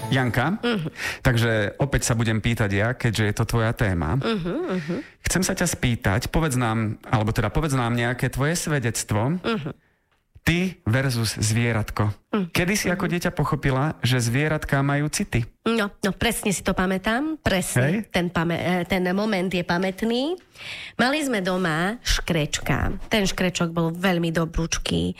Janka, takže opäť sa budem pýtať ja, keďže je to tvoja téma. Chcem sa ťa spýtať, povedz nám nejaké tvoje svedectvo, ty versus zvieratko. Kedy si ako dieťa pochopila, že zvieratká majú city? No, presne si to pamätám. Presne. Ten moment je pamätný. Mali sme doma škrečka. Ten škrečok bol veľmi dobrúčky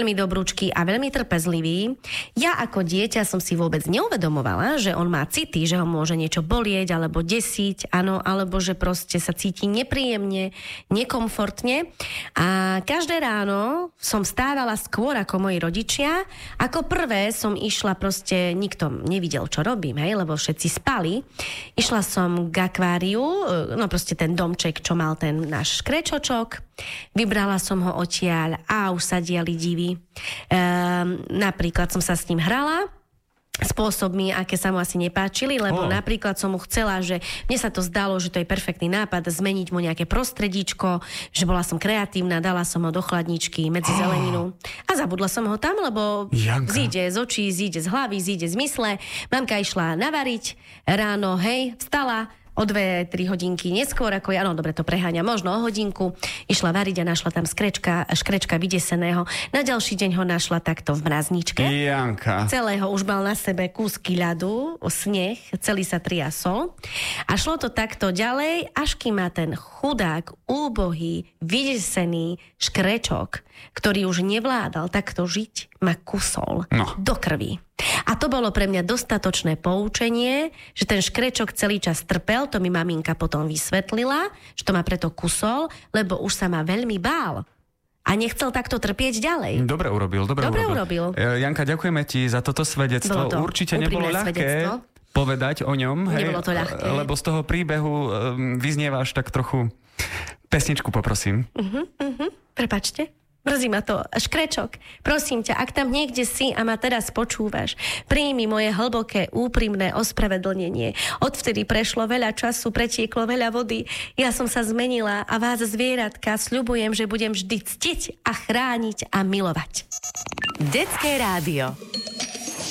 a veľmi trpezlivý. Ja ako dieťa som si vôbec neuvedomovala, že on má city, že ho môže niečo bolieť alebo desiť, áno, alebo že proste sa cíti nepríjemne, nekomfortne. A každé ráno som stávala skôr ako moji rodičia. Ako prvé som išla proste, nikto nevidel, čo robím, hej, lebo všetci spali. Išla som k akváriu, no proste ten domček, čo mal ten náš škrečočok. Vybrala som ho odtiaľ a už sa diali divy. Napríklad som sa s ním hrala, spôsobmi, aké sa mu asi nepáčili, lebo napríklad som mu chcela, že mne sa to zdalo, že to je perfektný nápad zmeniť mu nejaké prostredíčko, že bola som kreatívna, dala som ho do chladničky medzi zeleninu a zabudla som ho tam, lebo zíde z očí, zíde z hlavy, zíde z mysle. Mamka išla navariť ráno, vstala o 2-3 hodinky neskôr, ako ja, no dobre, to preháňa, možno o hodinku, išla variť a našla tam škrečka vydeseného. Na ďalší deň ho našla takto v mrazničke. Janka. Celého už mal na sebe kúsky ľadu, sneh, celý sa triasol. A šlo to takto ďalej, až kým má ten chudák, úbohý, vydesený škrečok, ktorý už nevládal takto žiť, ma kusol do krvi. A to bolo pre mňa dostatočné poučenie, že ten škrečok celý čas trpel, to mi maminka potom vysvetlila, že to ma preto kusol, lebo už sa ma veľmi bál. A nechcel takto trpieť ďalej. Dobre urobil. Janka, ďakujeme ti za toto svedectvo. Určite nebolo ľahké povedať o ňom. Nebolo to ľahké. Lebo z toho príbehu vyznievaš tak trochu. Pesničku poprosím. Prepáčte. Mrzí ma to. Škrečok, prosím ťa, ak tam niekde si a ma teraz počúvaš, príjmi moje hlboké, úprimné ospravedlnenie. Odvtedy prešlo veľa času, pretieklo veľa vody. Ja som sa zmenila a vás, zvieratka, sľubujem, že budem vždy ctiť a chrániť a milovať. Detské rádio.